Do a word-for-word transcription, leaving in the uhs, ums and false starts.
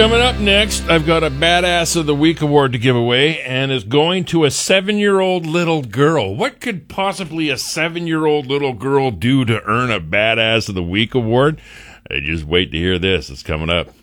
Coming up next, I've got a Badass of the Week award to give away, and it's going to a seven-year-old little girl. What could possibly a seven-year-old little girl do to earn a Badass of the Week award? Hey, just wait to hear this. It's coming up.